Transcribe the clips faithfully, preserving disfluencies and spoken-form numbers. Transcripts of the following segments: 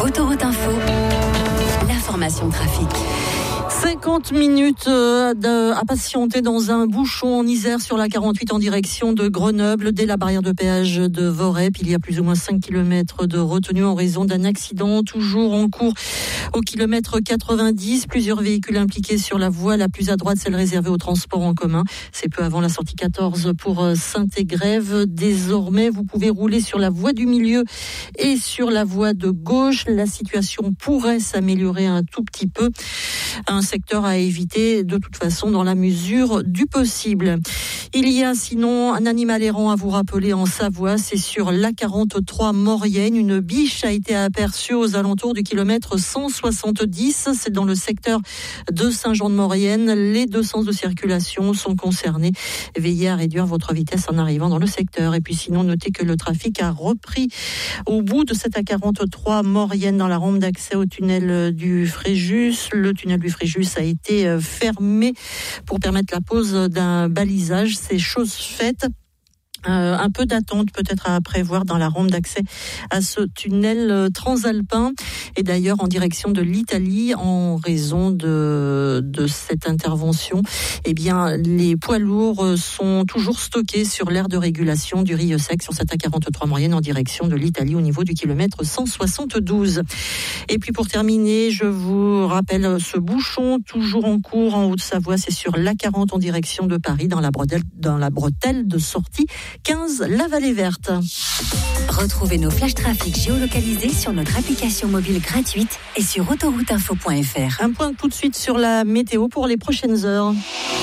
Autoroute Info, l'information trafic. cinquante minutes à patienter dans un bouchon en Isère sur la quarante-huit en direction de Grenoble. Dès la barrière de péage de Vorep, il y a plus ou moins cinq kilomètres de retenue en raison d'un accident toujours en cours au kilomètre quatre-vingt-dix. Plusieurs véhicules impliqués sur la voie la plus à droite, celle réservée au transport en commun. C'est peu avant la sortie quatorze pour Saint-Égrève. Désormais, vous pouvez rouler sur la voie du milieu et sur la voie de gauche. La situation pourrait s'améliorer un tout petit peu. Un secteur à éviter de toute façon dans la mesure du possible. Il y a sinon un animal errant à vous rappeler en Savoie, c'est sur l'A quarante-trois Maurienne. Une biche a été aperçue aux alentours du kilomètre cent soixante-dix. C'est dans le secteur de Saint-Jean-de-Maurienne. Les deux sens de circulation sont concernés. Veillez à réduire votre vitesse en arrivant dans le secteur. Et puis sinon, notez que le trafic a repris au bout de cette A quarante-trois Maurienne dans la rampe d'accès au tunnel du Fréjus. Le tunnel du Fréjus a été fermé pour permettre la pose d'un balisage. C'est chose faite. Euh, un peu d'attente peut-être à prévoir dans la rampe d'accès à ce tunnel transalpin et d'ailleurs en direction de l'Italie en raison de, de cette intervention. Eh bien, les poids lourds sont toujours stockés sur l'aire de régulation du Rieux Sec sur cette A quarante-trois Maurienne en direction de l'Italie au niveau du kilomètre cent soixante-douze. Et puis pour terminer, je vous rappelle ce bouchon toujours en cours en Haute-Savoie, c'est sur l'A quarante en direction de Paris dans la bretelle, dans la bretelle de sortie quinze, la Vallée Verte. Retrouvez nos flashs trafic géolocalisés sur notre application mobile gratuite et sur autoroute info point f r. Un point tout de suite sur la météo pour les prochaines heures.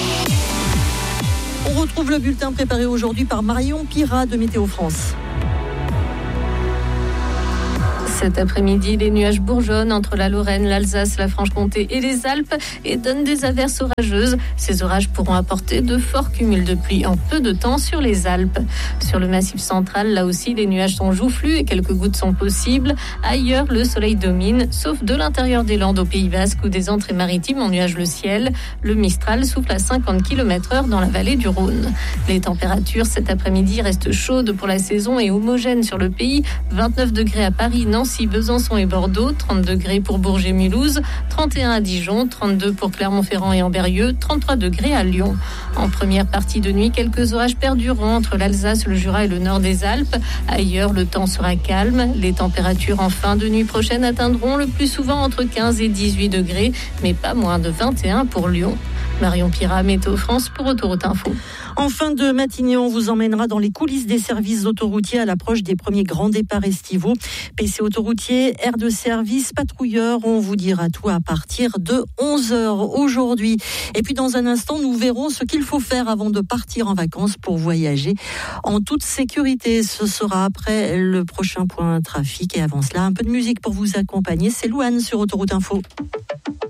On retrouve le bulletin préparé aujourd'hui par Marion Pirat de Météo France. Cet après-midi, les nuages bourgeonnent entre la Lorraine, l'Alsace, la Franche-Comté et les Alpes et donnent des averses orageuses. Ces orages pourront apporter de forts cumuls de pluie en peu de temps sur les Alpes. Sur le Massif central, là aussi, les nuages sont joufflus et quelques gouttes sont possibles. Ailleurs, le soleil domine, sauf de l'intérieur des Landes au Pays Basque où des entrées maritimes ennuagent le ciel. Le Mistral souffle à cinquante kilomètres heure dans la vallée du Rhône. Les températures cet après-midi restent chaudes pour la saison et homogènes sur le pays. vingt-neuf degrés à Paris, Nancy, Besançon et Bordeaux, trente degrés pour Bourges et Mulhouse, trente et un à Dijon, trente-deux pour Clermont-Ferrand et Ambérieu, trente-trois degrés à Lyon. En première partie de nuit, quelques orages perdureront entre l'Alsace, le Jura et le nord des Alpes. Ailleurs, le temps sera calme. Les températures en fin de nuit prochaine atteindront le plus souvent entre quinze et dix-huit degrés, mais pas moins de vingt et un pour Lyon. Marion Pirat, Météo France pour Autoroute Info. En fin de matinée, on vous emmènera dans les coulisses des services autoroutiers à l'approche des premiers grands départs estivaux. P C autoroutier, aire de service, patrouilleurs, on vous dira tout à partir de onze heures aujourd'hui. Et puis dans un instant, nous verrons ce qu'il faut faire avant de partir en vacances pour voyager en toute sécurité. Ce sera après le prochain point trafic. Et avant cela, un peu de musique pour vous accompagner. C'est Louane sur Autoroute Info.